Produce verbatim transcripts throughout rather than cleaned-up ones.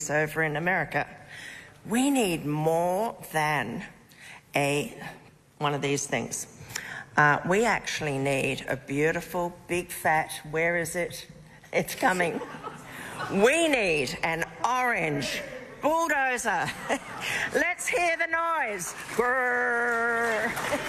over in America. We need more than a one of these things. Uh, we actually need a beautiful, big, fat, where is it? It's coming. We need an orange bulldozer. Let's hear the noise. Grrr.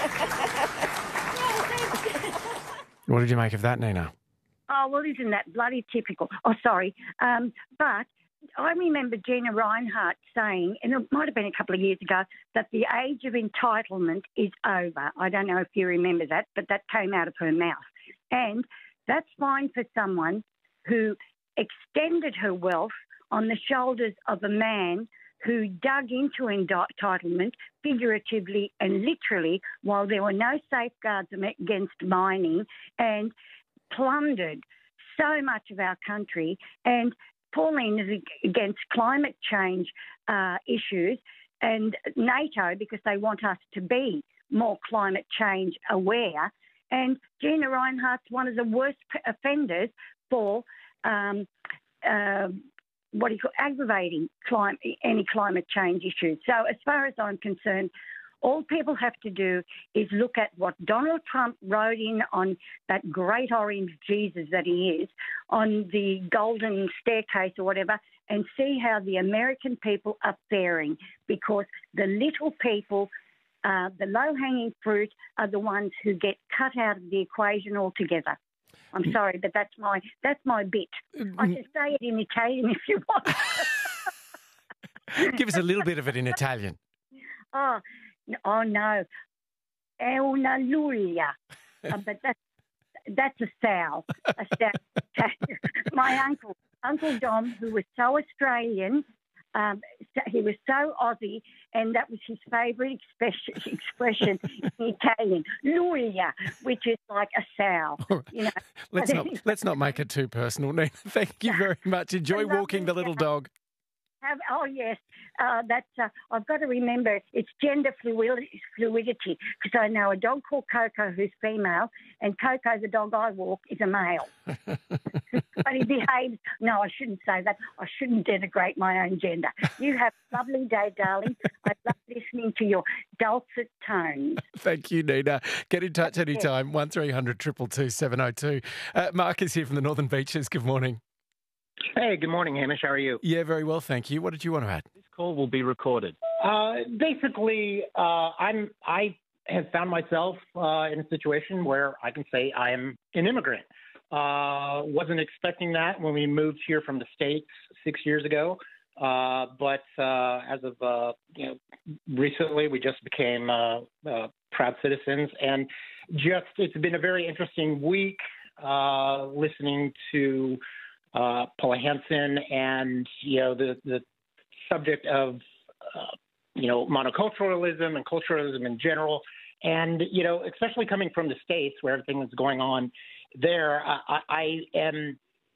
What did you make of that, Nina? Oh, well, isn't that bloody typical? Oh, sorry. Um, but I remember Gina Reinhart saying, and it might have been a couple of years ago, that the age of entitlement is over. I don't know if you remember that, but that came out of her mouth. And that's fine for someone who extended her wealth on the shoulders of a man who dug into entitlement figuratively and literally while there were no safeguards against mining and plundered so much of our country. And Pauline is against climate change uh, issues and NATO because they want us to be more climate change aware. And Gina Reinhart's one of the worst offenders for um, uh, what do you call aggravating climate, any climate change issues. So as far as I'm concerned, all people have to do is look at what Donald Trump wrote in on that great orange Jesus that he is, on the golden staircase or whatever, and see how the American people are faring, because the little people, uh, the low-hanging fruit, are the ones who get cut out of the equation altogether. I'm sorry, but that's my that's my bit. I can say it in Italian if you want. Give us a little bit of it in Italian. Oh, oh no. È una luglio. Uh, but that's, that's a sow. A sow. My uncle, Uncle Dom, who was so Australian, um, he was so Aussie, and that was his favourite expression in Italian, luglio, which is like a sow. Right. You know. Let's not let's not make it too personal, Nina. Thank you very much. Enjoy walking the little dog. Have, oh, yes. Uh, that's, uh, I've got to remember it's gender fluidity because I know a dog called Coco who's female, and Coco, the dog I walk, is a male. But he behaves. No, I shouldn't say that. I shouldn't denigrate my own gender. You have a lovely day, darling. I love listening to your dulcet tones. Thank you, Nina. Get in touch anytime. one three hundred two two two seven oh two. Uh, Mark is here from the Northern Beaches. Good morning. Hey, good morning, Hamish. How are you? Yeah, very well, thank you. What did you want to add? This call will be recorded. Uh, basically, uh, I'm I have found myself uh, in a situation where I can say I'm an immigrant. Uh, wasn't expecting that when we moved here from the States six years ago, uh, but uh, as of uh, you know, recently, we just became uh, uh, proud citizens, and just it's been a very interesting week uh, listening to. Uh, Paula Hansen and, you know, the, the subject of, uh, you know, monoculturalism and culturalism in general. And, you know, especially coming from the States where everything is going on there, I, I am,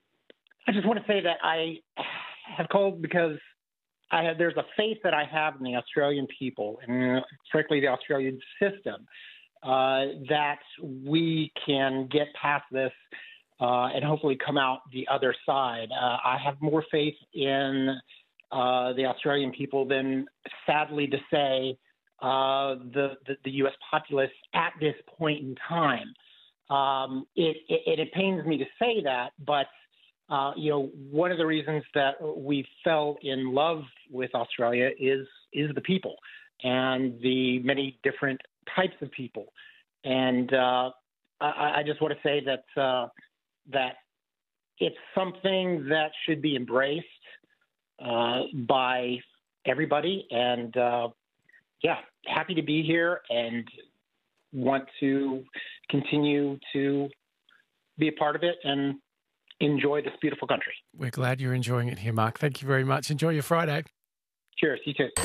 I just want to say that I have called because I have, there's a faith that I have in the Australian people and frankly the Australian system uh, that we can get past this Uh, and hopefully come out the other side. Uh, I have more faith in uh, the Australian people than, sadly to say, uh, the, the, the U S populace at this point in time. Um, it, it, it pains me to say that, but uh, you know, one of the reasons that we fell in love with Australia is is the people and the many different types of people. And uh, I, I just want to say that. Uh, that it's something that should be embraced uh, by everybody. And, uh, yeah, happy to be here and want to continue to be a part of it and enjoy this beautiful country. We're glad you're enjoying it here, Mark. Thank you very much. Enjoy your Friday. Cheers. You too.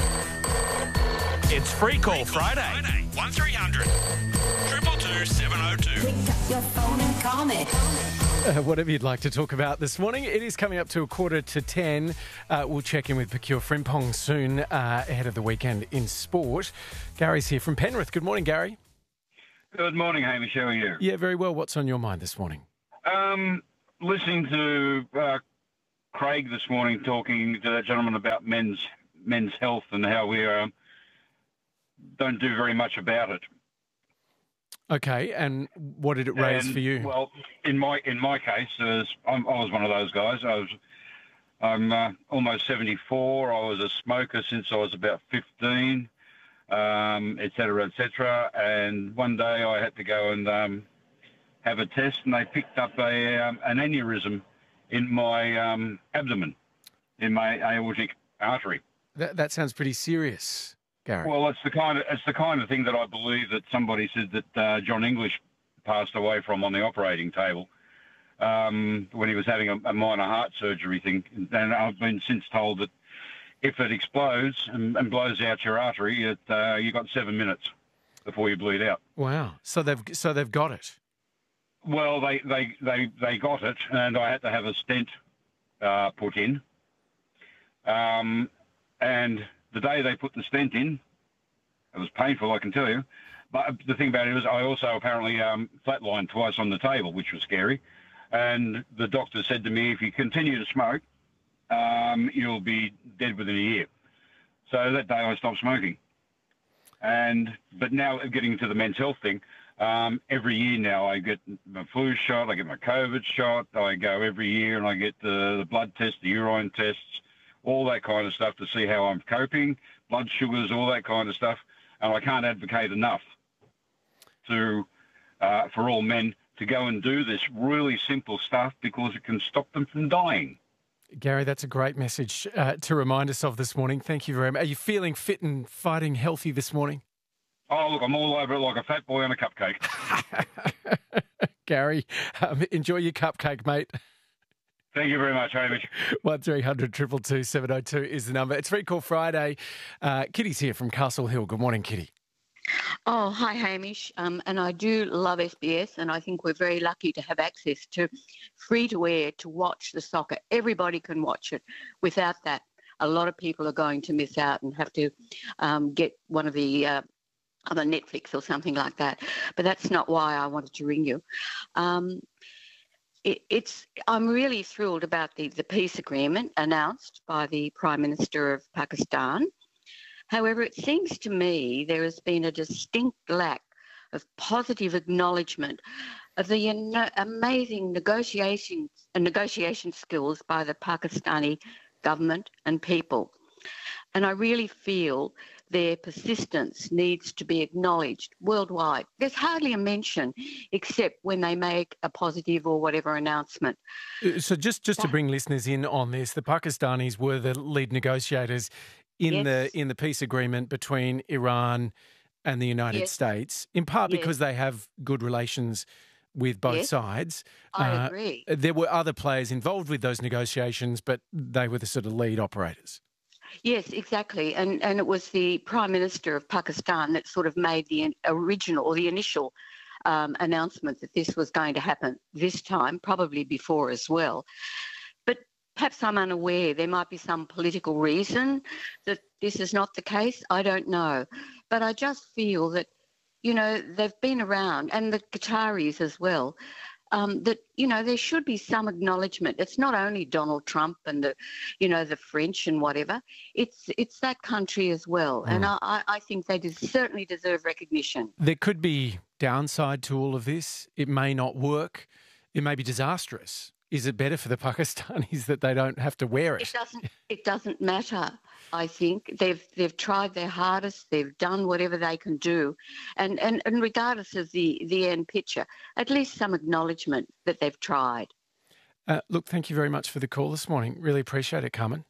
It's Free Call Friday. Friday. one three hundred two two two seven oh two. Pick up your phone and call me. Uh, whatever you'd like to talk about this morning. It is coming up to a quarter to ten. Uh, we'll check in with Pekeur Frimpong soon uh, ahead of the weekend in sport. Gary's here from Penrith. Good morning, Gary. Good morning, Hamish. How are you? Yeah, very well. What's on your mind this morning? Um, listening to uh, Craig this morning talking to that gentleman about men's men's health and how we uh, don't do very much about it. Okay, and what did it raise and, for you? Well, in my in my case, as I'm, I was one of those guys. I was I'm uh, almost seventy-four. I was a smoker since I was about fifteen, um, et cetera, et cetera. And one day I had to go and um, have a test, and they picked up a um, an aneurysm in my um, abdomen, in my aortic artery. That, that sounds pretty serious, Gary. Well, it's the kind of it's the kind of thing that I believe that somebody said that uh, John English passed away from on the operating table um, when he was having a, a minor heart surgery thing. And I've been since told that if it explodes and, and blows out your artery, it, uh, you've got seven minutes before you bleed out. Wow. So they've so they've got it. Well, they, they, they, they got it, and I had to have a stent uh, put in. Um, and the day they put the stent in, it was painful, I can tell you. But the thing about it was I also apparently um, flatlined twice on the table, which was scary. And the doctor said to me, if you continue to smoke, um, you'll be dead within a year. So that day I stopped smoking. And but now getting to the men's health thing, um, every year now I get my flu shot, I get my COVID shot, I go every year and I get the, the blood test, the urine tests, all that kind of stuff to see how I'm coping, blood sugars, all that kind of stuff. And I can't advocate enough to uh, for all men to go and do this really simple stuff because it can stop them from dying. Gary, that's a great message uh, to remind us of this morning. Thank you very much. Are you feeling fit and fighting healthy this morning? Oh, look, I'm all over it like a fat boy on a cupcake. Gary, um, enjoy your cupcake, mate. Thank you very much, Hamish. one three hundred two two two seven oh two is the number. It's Free Call Friday. Uh, Kitty's here from Castle Hill. Good morning, Kitty. Oh, hi, Hamish. Um, and I do love S B S, and I think we're very lucky to have access to free-to-air to watch the soccer. Everybody can watch it. Without that, a lot of people are going to miss out and have to um, get one of the uh, other Netflix or something like that. But that's not why I wanted to ring you. Um, it, it's I'm really thrilled about the, the peace agreement announced by the Prime Minister of Pakistan. However, it seems to me there has been a distinct lack of positive acknowledgement of the amazing negotiation and negotiation skills by the Pakistani government and people. And I really feel their persistence needs to be acknowledged worldwide. There's hardly a mention except when they make a positive or whatever announcement. So just, just to bring listeners in on this, the Pakistanis were the lead negotiators in yes. the in the peace agreement between Iran and the United yes. States, in part because yes. they have good relations with both yes. sides. I uh, agree. There were other players involved with those negotiations, but they were the sort of lead operators. Yes, exactly. And and it was the Prime Minister of Pakistan that sort of made the original or the initial um, announcement that this was going to happen this time, probably before as well. But perhaps I'm unaware. There might be some political reason that this is not the case. I don't know. But I just feel that, you know, they've been around, and the Qataris as well, um, that, you know, there should be some acknowledgement. It's not only Donald Trump and the, you know, the French and whatever. It's it's that country as well. Mm. And I, I think they des- certainly deserve recognition. There could be downside to all of this. It may not work. It may be disastrous. Is it better for the Pakistanis that they don't have to wear it? It doesn't. It doesn't matter. I think they've they've tried their hardest. They've done whatever they can do, and and, and regardless of the, the end picture, at least some acknowledgement that they've tried. Uh, look, thank you very much for the call this morning. Really appreciate it, Carmen.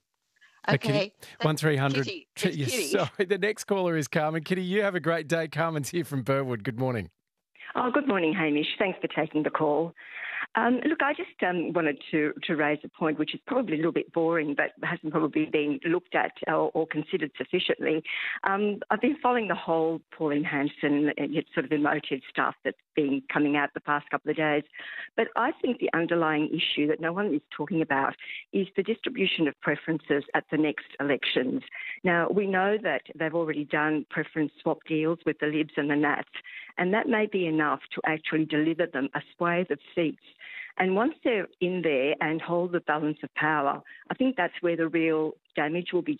Okay. Uh, one three hundred. Kitty. Yes, Kitty. sorry, the next caller is Carmen. Kitty, you have a great day. Carmen's here from Burwood. Good morning. Oh, good morning, Hamish. Thanks for taking the call. Um, look, I just um, wanted to, to raise a point which is probably a little bit boring but hasn't probably been looked at or, or considered sufficiently. Um, I've been following the whole Pauline Hanson and sort of emotive stuff that's been coming out the past couple of days. But I think the underlying issue that no one is talking about is the distribution of preferences at the next elections. Now, we know that they've already done preference swap deals with the Libs and the Nats, and that may be enough to actually deliver them a swathe of seats And once they're in there and hold the balance of power, I think that's where the real damage will be